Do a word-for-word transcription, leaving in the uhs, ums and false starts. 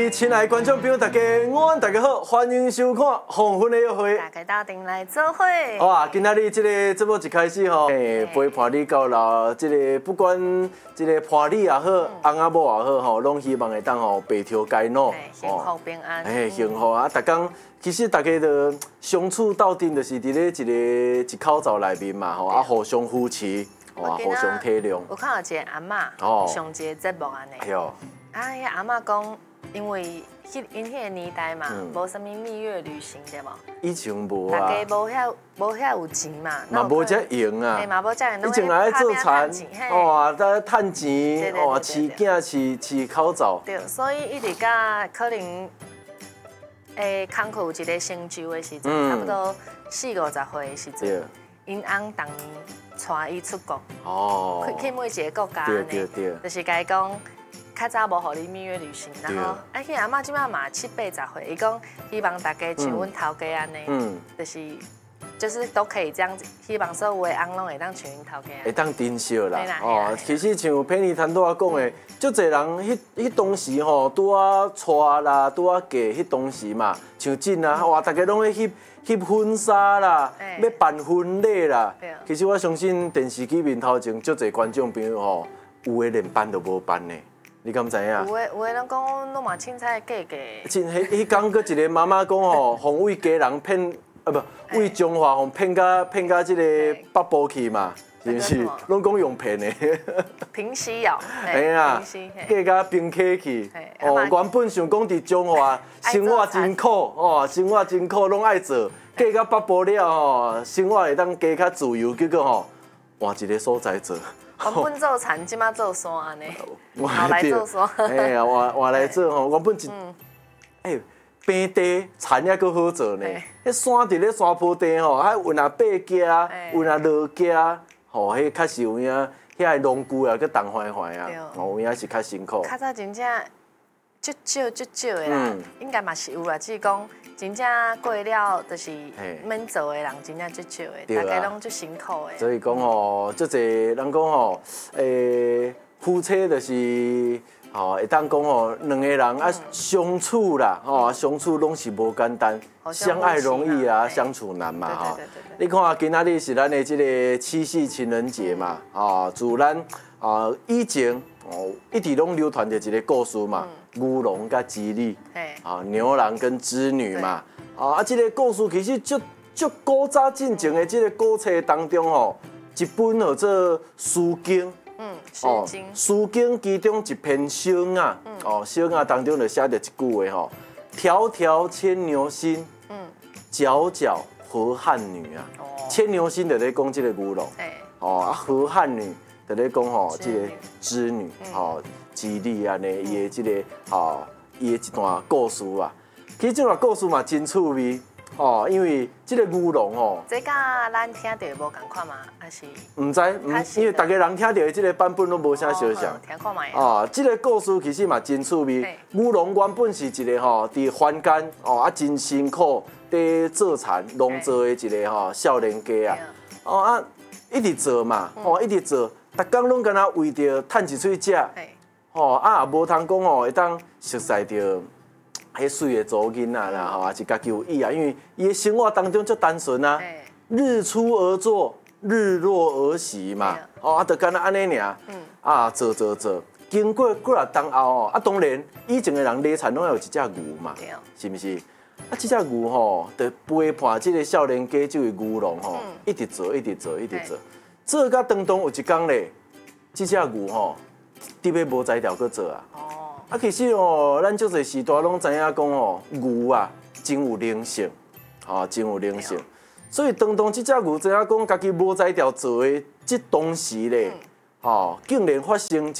位亲爱的观众朋友，大家午安，大家好，欢迎收看《黄昏的约会》。 大家到顶来做伙。 哇，今仔日这个节目一开始吼，诶，陪伴你到老，这个不管这个伴侣也好，翁仔某也好吼，拢希望会当吼白头偕老， 幸福平安。 诶，幸福啊！逐工其实大家都相处斗阵，就是伫咧一个一口罩内面嘛，吼，啊，互相扶持，哇，互相体谅。 有看到一个阿嬷， 哦， 上一个节目安尼。 哎呦， 啊，迄阿嬷讲，因为迄因迄个年代嘛，无啥物蜜月旅行对无？ 以前无啊， 大家无遐无遐有钱嘛， 嘛无遮用啊， 嘿嘛无遮用， 以前来做田，哦，在趁钱，哦，饲囝饲饲口罩。 对，所以一直甲可能，诶，康苦有一个成就的时阵，差不多四五十岁的时阵，因翁当年带伊出国，哦，去每一个国家呢，就是甲伊讲。较早无互你蜜月旅行，然后啊，迄阿嬷即摆嘛七八十岁，伊讲希望大家像阮头家安尼，嗯，就是就是都可以这样子，希望所有的翁拢会当像阮头家。会当珍惜啦，哦，其实像佩妮谈拄仔讲的，足侪人迄迄当时吼，拄啊娶啦，拄啊嫁，迄当时嘛，像真啊，哇，大家拢咧翕翕婚纱啦，要办婚礼啦。其实我相信电视机面头前足侪观众朋友吼，有诶连办都无办呢。你敢知影？ 有诶，有诶人讲，拢嘛凊彩嫁嫁。 真，迄迄讲，佫一个妈妈讲吼，互为家人骗，啊不，为中华互骗到骗到即个北部去嘛，是毋是？拢讲用骗的。 平西哦。 哎呀，嫁到平溪去。哦，原本想讲伫中华生活真苦，哦，生活真苦，拢爱做。嫁到北部了吼，生活会当加较自由，结果吼换一个所在做。 原本做田，即马做山安尼，后来做山。 哎呀，换换来做吼，原本一，哎，平地田也阁好做呢。迄山伫咧山坡地吼，还有那爬家，有那落家，吼，迄确实有影，遐农具啊，阁重坏坏啊，有影是较辛苦。 较早真正足少足少的啦，应该嘛是有啦，只是讲。真正过了，就是免做的人，真正足少的，大家拢足辛苦的。 所以讲吼，足侪人讲吼，诶，夫妻就是吼，会当讲吼，两个人啊相处啦，吼，相处拢是无简单，相爱容易啊，相处难嘛，吼。你看啊，今仔日是咱的这个七夕情人节嘛，啊，自咱啊以前哦一直拢流传着一个故事嘛。牛郎甲织女，啊，牛郎跟织女嘛，啊，啊，这个故事其实足足古早进前的这个古册当中吼，一本叫做《诗经》， 嗯，《诗经》，《 诗经》其中一篇诗啊，哦，诗啊当中就写着一句话吼，迢迢牵牛星，嗯，皎皎河汉女啊，牵牛星就咧讲这个牛郎，哦，啊，河汉女就咧讲吼，这个织女，哦。织女安尼，伊的即个吼，伊的一段故事啊，其实这段故事嘛真趣味哦，因为即个牛郎吼， 这甲咱听到无共款嘛，还是？ 唔知，因为大家人听到的即个版本拢无啥相像。 听看卖。 哦，即个故事其实嘛真趣味。牛郎原本是一个吼，伫凡间哦啊真辛苦，伫做田农作的一个吼少年家啊，哦啊一直做嘛，哦一直做，逐工拢敢若为着趁一喙食。吼啊，也无通讲吼，会当熟悉着迄水的祖囡仔啦，吼，也是家己有意啊。因为伊的生活当中足单纯啊，日出而作，日落而息嘛，哦，啊，就干那安尼尔，啊，做做做，经过几啊冬后哦，啊，当然以前的人犁田拢有一只牛嘛，是毋是？啊，这只牛吼，就陪伴这个少年家，这位牛郎吼，一直做，一直做，一直做，做到当当有一天咧，这只牛吼。伫要无才调去做啊！哦，啊，其实哦，咱足侪时代拢知影讲哦，牛啊真有灵性，啊，真有灵性。所以当当即只牛知影讲家己无才调做的，即当时咧，哦，竟然发生一